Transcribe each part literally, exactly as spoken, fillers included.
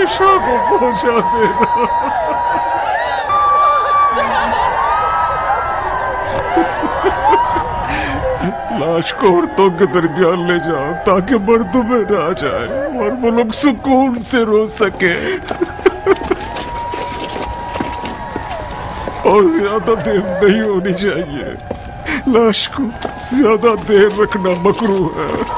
शाह को पहुंचा देना। लाश को औरतों के दरमियान ले जाओ ताकि मर्दों में ना आ जाए और वो लोग सुकून से रो सके। और ज्यादा देर नहीं होनी चाहिए, लाश को ज्यादा देर रखना मकरूह है।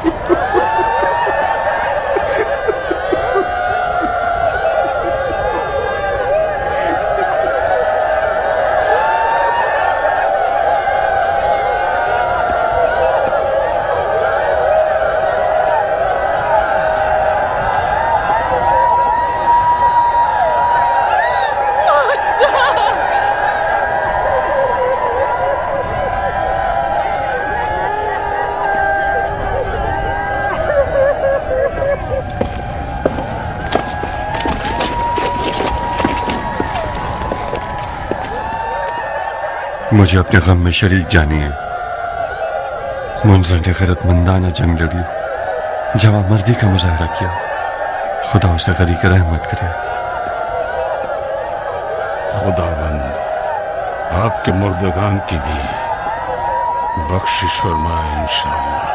मुझे अपने गम में शरीक जानिए। मुंजर ने गैरतमंदाना जंग लड़ी, जवामर्दी का मुजाहरा किया। खुदा उसे गरीक रहमत करे। खुदाबंद आपके मुर्दगान की भी बख्शिश फरमाए इंशाअल्लाह।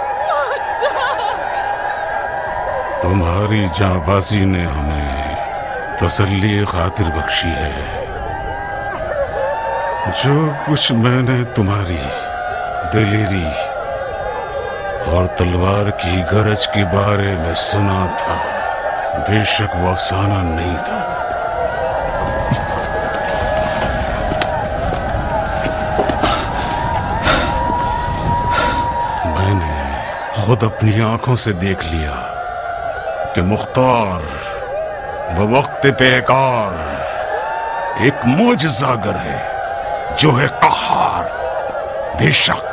तुम्हारी जांबाजी ने हमें तसल्ली खातिर बख्शी है। जो कुछ मैंने तुम्हारी दिलेरी और तलवार की गरज के बारे में सुना था, बेशक वो अफसाना नहीं था। मैंने खुद अपनी आंखों से देख लिया कि मुख्तार बवक्त पेकार एक मोजज़ागर है जो है कहार। बेशक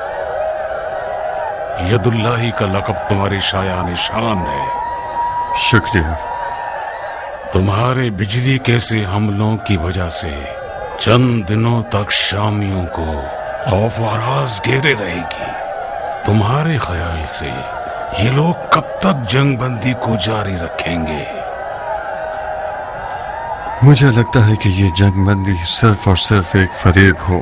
यदुल्लाही का लक़ब तुम्हारे शायान शान है। शुक्रिया। तुम्हारे बिजली के से हमलों की वजह से चंद दिनों तक शामियों को खौफ आराज घेरे रहेगी। तुम्हारे ख्याल से ये लोग कब तक जंगबंदी को जारी रखेंगे? मुझे लगता है कि ये जंगबंदी सिर्फ और सिर्फ एक फरेब हो।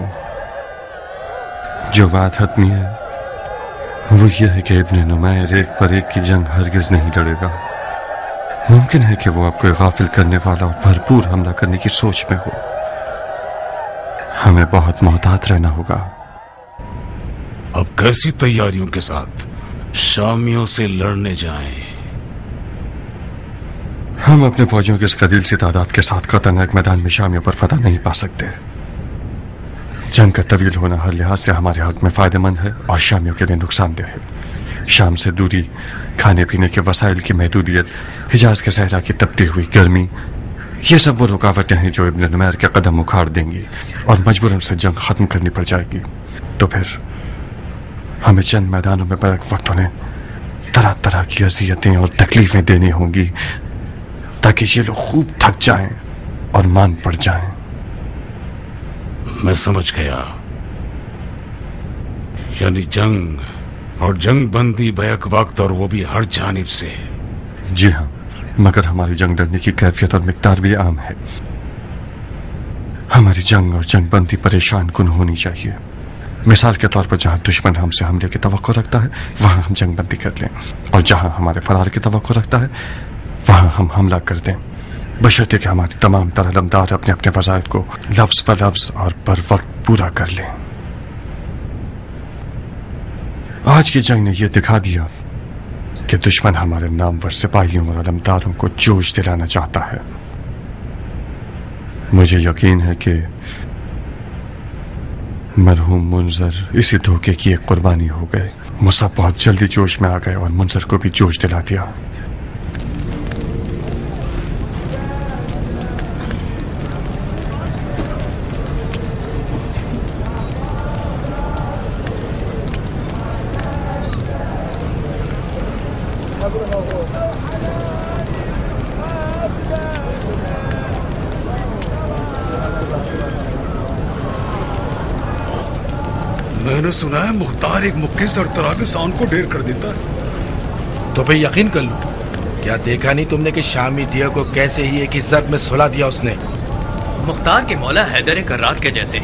जो बात हतमी है वो ये है कि इब्न नुमैर एक पर एक की जंग हरगिज नहीं लड़ेगा। मुमकिन है कि वो आपको गाफिल करने वाला और भरपूर हमला करने की सोच में हो। हमें बहुत मोहतात रहना होगा। अब कैसी तैयारियों के साथ शामियों से लड़ने जाएं? हम अपने फौजियों की इस कदील सी तादाद के साथ खतरनाक मैदान में शामियों पर फतह नहीं पा सकते। जंग का तवील होना हर लिहाज से हमारे हक में फायदेमंद है और शामियों के लिए नुकसानदेह है। शाम से दूरी, खाने पीने के वसाइल की महदूदियत, हिजाज के सहरा की तपती हुई गर्मी, ये सब वो रुकावटें हैं जो इब्न नुमैर के कदम उखाड़ देंगी और मजबूरन से जंग खत्म करनी पड़ जाएगी। तो फिर हमें चंद मैदानों में बैक वक्त उन्हें तरह तरह की अजियतें और तकलीफें देनी होंगी ताकि ये लोग खूब थक जाएं और मान पड़ जाएं। मैं समझ गया। यानी जंग और जंग बंदी बैक वक्त और वो भी हर जानिब से। जी हाँ, मगर हमारी जंग लड़ने की कैफियत और मिकदार भी आम है। हमारी जंग और जंग बंदी परेशान कुन होनी चाहिए। मिसाल के तौर पर जहां दुश्मन हमसे हमले की तवक्को रखता है वहां हम जंग बंदी कर लें, और जहां हमारे फरार की तवक्को रखता है वहां हम हमला कर दें, बशर्ते कि हमारी तमाम तरलमदार अपने अपने वज़ाइफ को लफ्ज पर लफ्ज और पर वक्त पूरा कर लें। आज की जंग ने यह दिखा दिया कि दुश्मन हमारे नामवर सिपाहियों और अलमदारों को जोश दिलाना चाहता है। मुझे यकीन है कि मरहूम मुंजर इसी धोखे की एक कुर्बानी हो गए। मुसा बहुत जल्दी जोश में आ गए और मुंजर को भी जोश दिला दिया। मैंने सुना है मुख्तार एक मुक्के सरतरा के सांड को ढेर कर देता है। तो भाई यकीन कर लो क्या देखा नहीं तुमने कि शामी दिया को कैसे ही एक इज्जत में सुला दिया उसने? मुख्तार के मौला हैदर कर्रात के जैसे